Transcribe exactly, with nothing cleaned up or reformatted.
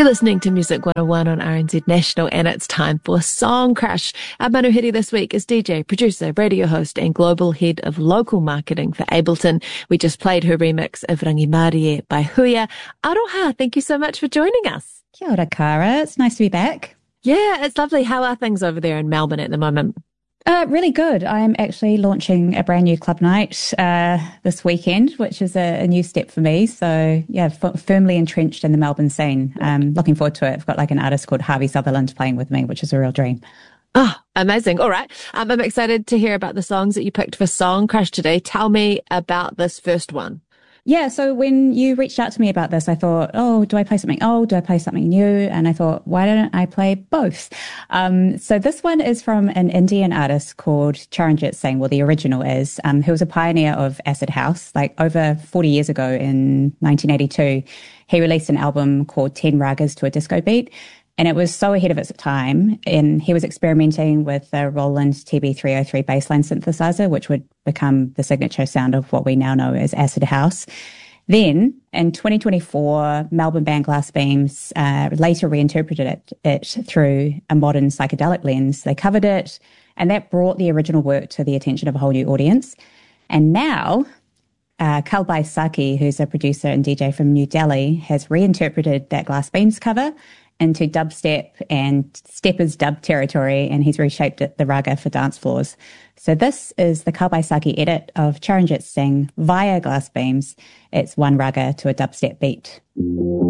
You're listening to Music one oh one on R N Z National, and it's time for Song Crush. Our manuhiri this week is D J, producer, radio host and global head of local marketing for Ableton. We just played her remix of Rangi Marie by Huia. Aroha, thank you so much for joining us. Kia ora, Cara. It's nice to be back. Yeah, it's lovely. How are things over there in Melbourne at the moment? Uh, really good. I'm actually launching a brand new club night uh, this weekend, which is a, a new step for me. So, yeah, f- firmly entrenched in the Melbourne scene. Um, looking forward to it. I've got like an artist called Harvey Sutherland playing with me, which is a real dream. Oh, amazing. All right. Um, I'm excited to hear about the songs that you picked for Song Crush today. Tell me about this first one. Yeah, so when you reached out to me about this, I thought, oh, do I play something old? Do I play something new? And I thought, why don't I play both? Um, so this one is from an Indian artist called Charanjit Singh, well, the original is, um, who was a pioneer of acid house. Like over forty years ago in nineteen eighty-two, he released an album called ten Ragas to a Disco Beat. And it was so ahead of its time. And he was experimenting with the Roland T B three oh three bassline synthesizer, which would become the signature sound of what we now know as acid house. Then, in twenty twenty-four, Melbourne band Glass Beams uh, later reinterpreted it, it through a modern psychedelic lens. They covered it, and that brought the original work to the attention of a whole new audience. And now, uh, Kalbai Saki, who's a producer and D J from New Delhi, has reinterpreted that Glass Beams cover into dubstep and steppers dub territory, and he's reshaped it, the raga, for dance floors. So this is the Kalbai Saki edit of Charanjit Singh via Glass Beams. It's one raga to a dubstep beat.